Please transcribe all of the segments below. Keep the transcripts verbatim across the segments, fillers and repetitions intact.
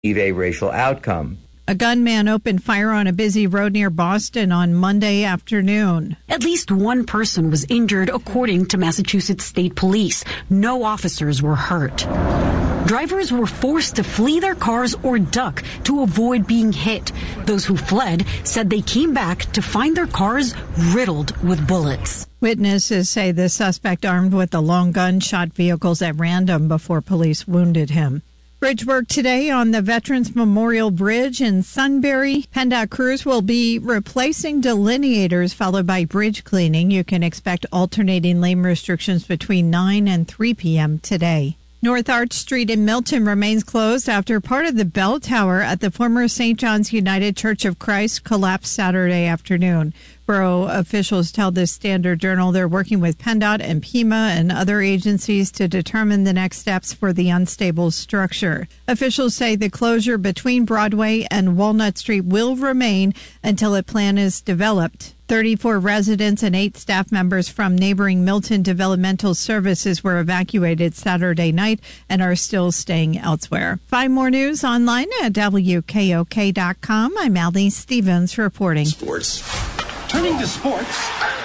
a racial outcome. A gunman opened fire on a busy road near Boston on Monday afternoon. At least one person was injured, according to Massachusetts State Police. No officers were hurt. Drivers were forced to flee their cars or duck to avoid being hit. Those who fled said they came back to find their cars riddled with bullets. Witnesses say the suspect armed with a long gun shot vehicles at random before police wounded him. Bridge work today on the Veterans Memorial Bridge in Sunbury. PennDOT crews will be replacing delineators followed by bridge cleaning. You can expect alternating lane restrictions between nine and three p.m. today. North Arch Street in Milton remains closed after part of the bell tower at the former Saint John's United Church of Christ collapsed Saturday afternoon. Borough officials tell the Standard Journal they're working with PennDOT and Pima and other agencies to determine the next steps for the unstable structure. Officials say the closure between Broadway and Walnut Street will remain until a plan is developed. thirty-four residents and eight staff members from neighboring Milton Developmental Services were evacuated Saturday night and are still staying elsewhere. Find more news online at W K O K dot com. I'm Allie Stevens reporting. Sports. Turning to sports.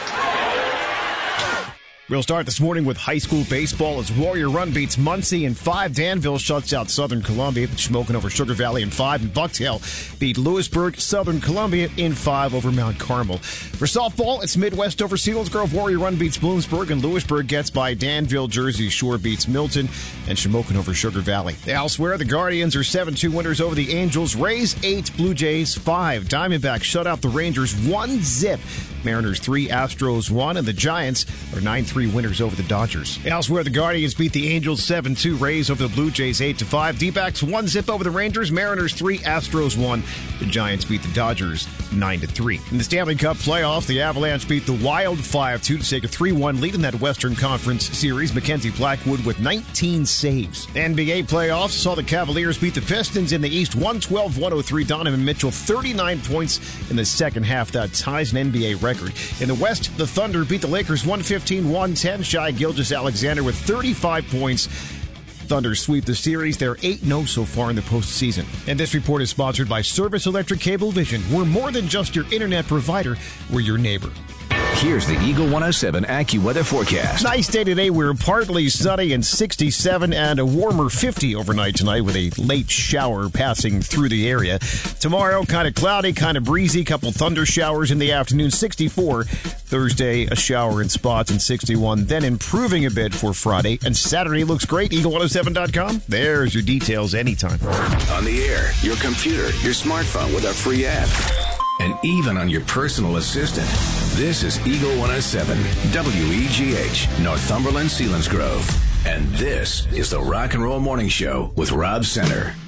We'll start this morning with high school baseball as Warrior Run beats Muncie in five. Danville shuts out Southern Columbia. Shamokin over Sugar Valley in five. And Bucktail beat Lewisburg. Southern Columbia in five over Mount Carmel. For softball, it's Midwest over Selinsgrove. Warrior Run beats Bloomsburg. And Lewisburg gets by Danville. Jersey Shore beats Milton. And Shamokin over Sugar Valley. Elsewhere, the Guardians are seven two winners over the Angels. Rays eight, Blue Jays five. Diamondbacks shut out the Rangers one zip. Mariners three, Astros one. And the Giants are nine three winners over the Dodgers. Elsewhere, the Guardians beat the Angels seven two. Rays over the Blue Jays eight to five. D-backs one zip over the Rangers. Mariners three, Astros one. The Giants beat the Dodgers nine to three. In the Stanley Cup playoffs, the Avalanche beat the Wild five two to take a three one lead in that Western Conference series. Mackenzie Blackwood with nineteen saves. N B A playoffs saw the Cavaliers beat the Pistons in the East one twelve one oh three. Donovan Mitchell thirty-nine points in the second half. That ties an N B A record. In the West, the Thunder beat the Lakers one fifteen one ten. Shai Gilgeous-Alexander with thirty-five points. Thunder sweep the series. They're eight and oh so far in the postseason. And this report is sponsored by Service Electric Cablevision. We're more than just your internet provider. We're your neighbor. Here's the Eagle one oh seven AccuWeather forecast. Nice day today. We're partly sunny and sixty-seven and a warmer fifty overnight tonight with a late shower passing through the area. Tomorrow, kind of cloudy, kind of breezy, couple thunder showers in the afternoon, sixty-four. Thursday, a shower in spots and sixty-one. Then improving a bit for Friday. And Saturday looks great. Eagle one oh seven dot com. There's your details anytime. On the air, your computer, your smartphone with our free app. And even on your personal assistant. This is Eagle one oh seven, W E G H, Northumberland, Selinsgrove. And this is the Rock and Roll Morning Show with Rob Center.